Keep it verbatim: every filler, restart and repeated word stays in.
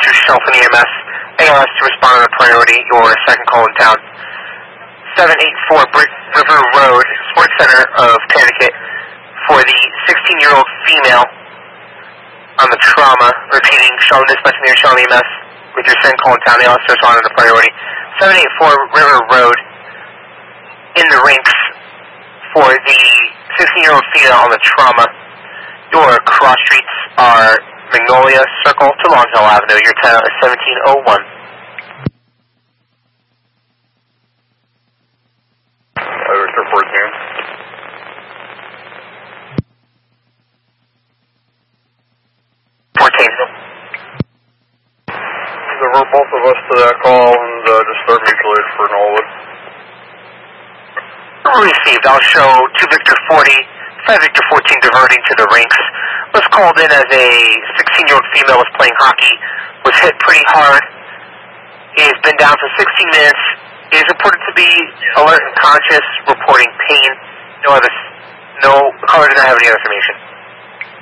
to Shelton E M S. A L S to respond on a priority, your second call in town. seven eighty-four Brick River Road, Sports Center of Connecticut, for the sixteen-year-old female on the trauma. Repeating, Shelton Dispatch near Shelton E M S with your second call in town. A L S to respond on a priority. seven eighty-four River Road, in the rinks, for the sixteen-year-old female on the trauma. Your cross streets are Magnolia Circle to Long Hill Avenue. Your town is seventeen oh one. Uh, Victor fourteen. fourteen. Divert both of us to that call and uh, just start mutual aid for Norwood. Received. I'll show two Victor forty, five Victor fourteen diverting to the rinks. Was called in as a sixteen-year-old female was playing hockey, was hit pretty hard, is been down for sixteen minutes, is reported to be alert and conscious, reporting pain. No other, no, the caller did not have any other information.